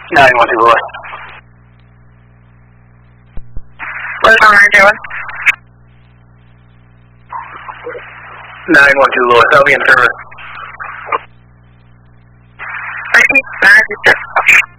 912 Lewis. What's on line doing? 912 Lewis, I'll be in service. I keep 9